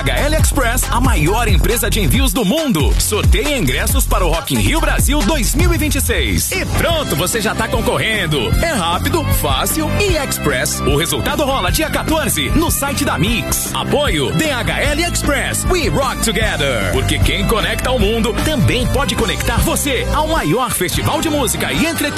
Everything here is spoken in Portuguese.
DHL Express, a maior empresa de envios do mundo. Sorteia ingressos para o Rock in Rio Brasil 2026. E pronto, você já tá concorrendo. É rápido, fácil e express. O resultado rola dia 14 no site da Mix. Apoio DHL Express. We rock together. Porque quem conecta ao mundo também pode conectar você ao maior festival de música e entretenimento